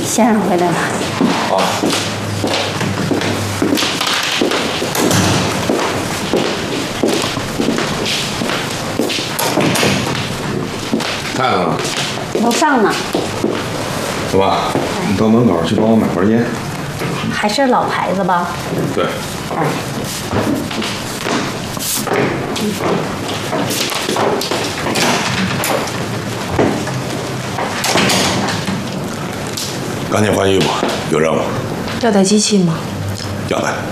先生回来了。 好。太太呢？ 楼上呢。 走吧，你到门口去帮我买盒烟。 还是老牌子吧？ 对。赶紧换衣服，有任务。 要带机器吗？ 要带。